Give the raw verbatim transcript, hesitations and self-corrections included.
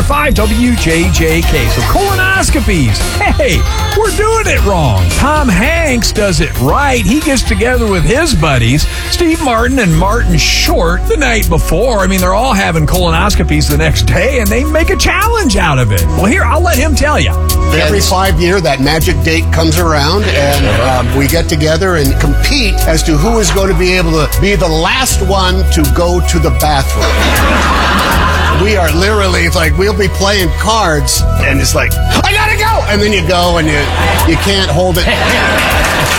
oh five W J J K. So colonoscopies, hey, we're doing it wrong. Tom Hanks does it right. He gets together with his buddies, Steve Martin and Martin Short, the night before. I mean, they're all having colonoscopies the next day, and they make a challenge out of it. Well, here, I'll let him tell you. Every five year, that magic date comes around, and um, we get together and compete as to who is going to be able to be the last one to go to the bathroom. We are literally, it's like, we'll be playing cards, and it's like, I gotta go! And then you go, and you, you can't hold it.